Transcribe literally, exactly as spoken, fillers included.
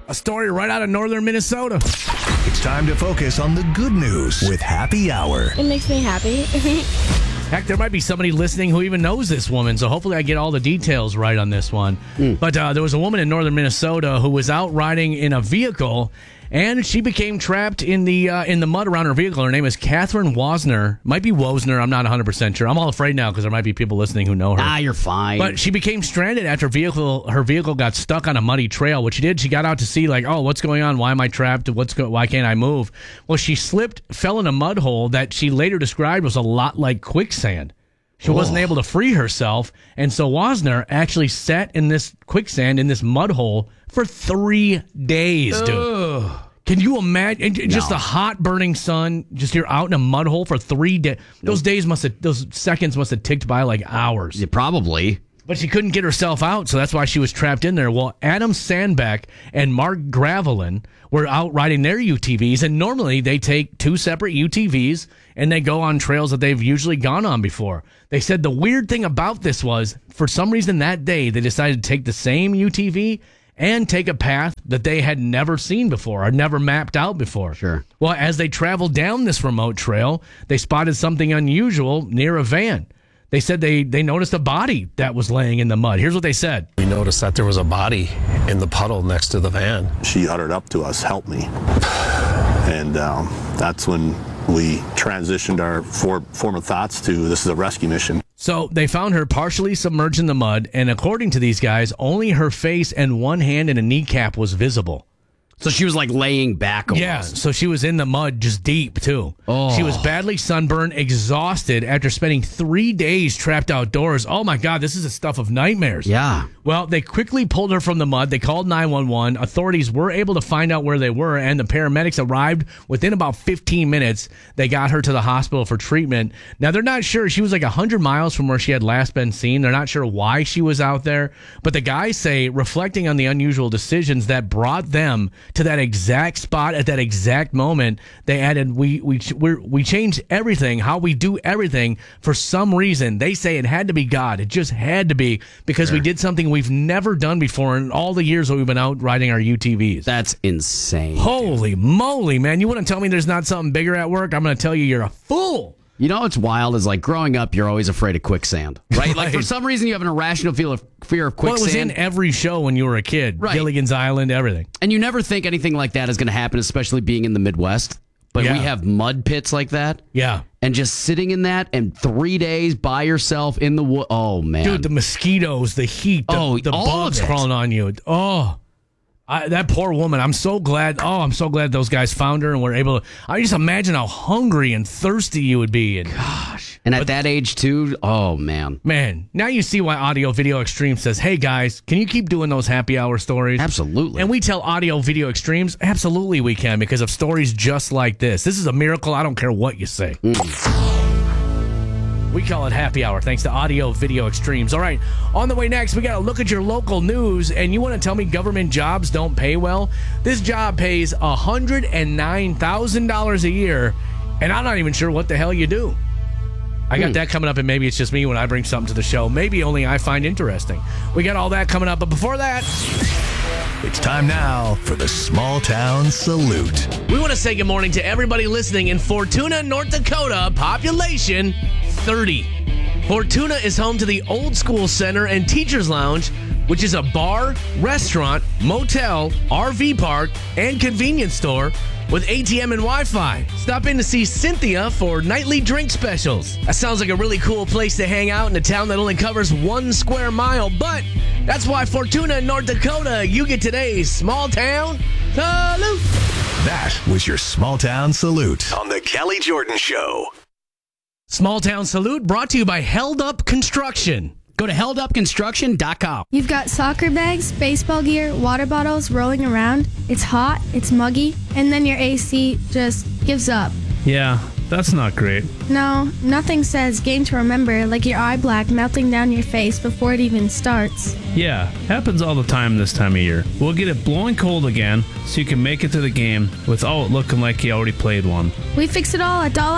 A story right out of northern Minnesota. It's time to focus on the good news with Happy Hour. It makes me happy. Heck, there might be somebody listening who even knows this woman, so hopefully I get all the details right on this one. Mm. But uh, there was a woman in northern Minnesota who was out riding in a vehicle, and she became trapped in the uh, in the mud around her vehicle. Her name is Catherine Wozner. Might be Wozner. I'm not one hundred percent sure. I'm all afraid now because there might be people listening who know her. Ah, you're fine. But she became stranded after vehicle her vehicle got stuck on a muddy trail. What she did, she got out to see, like, oh, what's going on? Why am I trapped? What's go- Why can't I move? Well, she slipped, fell in a mud hole that she later described was a lot like quicksand. She wasn't able to free herself, and so Wozner actually sat in this quicksand, in this mud hole, for three days, dude. Ugh. Can you imagine? Just No. the hot, burning sun, just you're out in a mud hole for three days. Those days must have, those seconds must have ticked by like hours. Yeah, probably. But she couldn't get herself out, so that's why she was trapped in there. Well, Adam Sandbeck and Mark Gravelin were out riding their U T Vs, and normally they take two separate U T Vs and they go on trails that they've usually gone on before. They said the weird thing about this was, for some reason that day, they decided to take the same U T V and take a path that they had never seen before or never mapped out before. Sure. Well, as they traveled down this remote trail, they spotted something unusual near a van. They said they, they noticed a body that was laying in the mud. Here's what they said. We noticed that there was a body in the puddle next to the van. She uttered up to us, "Help me." And um, that's when we transitioned our for, form of thoughts to, this is a rescue mission. So they found her partially submerged in the mud, and according to these guys, only her face and one hand and a kneecap was visible. So she was like laying back almost. Yeah, so she was in the mud just deep, too. Oh. She was badly sunburned, exhausted after spending three days trapped outdoors. Oh, my God, this is the stuff of nightmares. Yeah. Well, they quickly pulled her from the mud. They called nine one one. Authorities were able to find out where they were, and the paramedics arrived within about fifteen minutes. They got her to the hospital for treatment. Now, they're not sure. She was like one hundred miles from where she had last been seen. They're not sure why she was out there. But the guys say, reflecting on the unusual decisions that brought them to that exact spot at that exact moment, they added, we we we're, we changed everything, how we do everything for some reason. They say it had to be God. It just had to be because Sure. we did something we've never done before in all the years that we've been out riding our U T Vs. That's insane. Holy moly, man. You wouldn't tell me there's not something bigger at work? I'm going to tell you you're a fool. You know what's wild is, like, growing up, you're always afraid of quicksand, right? Like, for Right. some reason, you have an irrational feel of fear of Well, it quicksand. was in every show when you were a kid. Right. Gilligan's Island, everything. And you never think anything like that is going to happen, especially being in the Midwest. But Yeah. we have mud pits like that. Yeah. And just sitting in that and three days by yourself in the wood. Oh, man. Dude, the mosquitoes, the heat, the, Oh, the all bugs of it. crawling on you. Oh, I, that poor woman. I'm so glad. Oh, I'm so glad those guys found her and were able to. I just imagine how hungry and thirsty you would be. And Gosh. And at that age, too, oh, man. man, now you see why Audio Video Extreme says, hey, guys, can you keep doing those happy hour stories? Absolutely. And we tell Audio Video Extremes, absolutely we can, because of stories just like this. This is a miracle. I don't care what you say. We call it happy hour, thanks to Audio Video Extremes. All right, on the way next, we got to look at your local news, and you want to tell me government jobs don't pay well? This job pays one hundred nine thousand dollars a year, and I'm not even sure what the hell you do. I got Hmm. that coming up, and maybe it's just me when I bring something to the show. Maybe only I find interesting. We got all that coming up, but before that, It's time now for the Small Town Salute. we want to say good morning to everybody listening in Fortuna, North Dakota, population thirty. Fortuna is home to the Old School Center and Teachers Lounge, which is a bar, restaurant, motel, R V park, and convenience store with A T M and Wi-Fi. Stop in to see Cynthia for nightly drink specials. That sounds like a really cool place to hang out in a town that only covers one square mile, but that's why Fortuna, North Dakota, you get today's Small Town Salute. That was your Small Town Salute on the Kelly Jordan Show. Small Town Salute brought to you by Held Up Construction. Go to held up construction dot com. You've got soccer bags, baseball gear, water bottles rolling around. It's hot, it's muggy, and then your A C just gives up. Yeah, that's not great. No, nothing says game to remember like your eye black melting down your face before it even starts. Yeah, happens all the time this time of year. We'll get it blowing cold again so you can make it to the game without looking like you already played one. We fix it all at Dollar